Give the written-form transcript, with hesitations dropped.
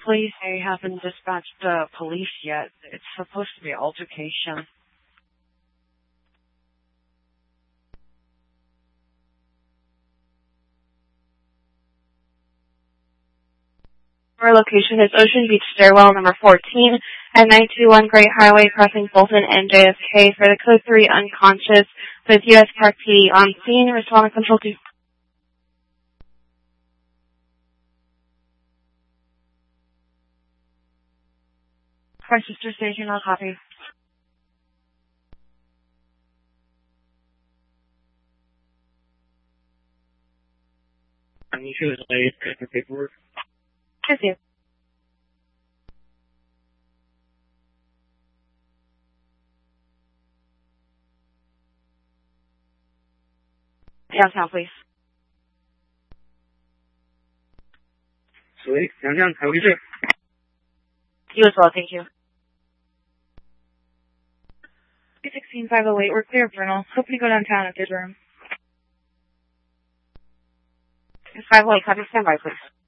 Please, they haven't dispatched the police yet. It's supposed to be an altercation. Our location is Ocean Beach Stairwell number 14 at 921 Great Highway crossing Fulton and JFK for the code 3 unconscious with U.S. Park PD on scene. Respond to control 2. Our sister station, I'll copy. Anisha is late for paperwork. Yes, you. Downtown, please. Sweet. Downtown, how are you doing? You as well, thank you. 16508, we're clear of Vernal. Hoping to go downtown at this room. 508, copy, stand by, please.